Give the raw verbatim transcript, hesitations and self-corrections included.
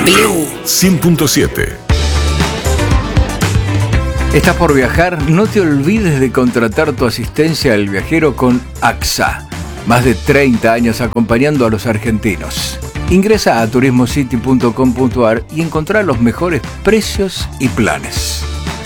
Blue cien punto siete. ¿Estás por viajar? No te olvides de contratar tu asistencia al viajero con A X A. Más de treinta años acompañando a los argentinos. Ingresa a turismo city punto com punto a r y encontrá los mejores precios y planes.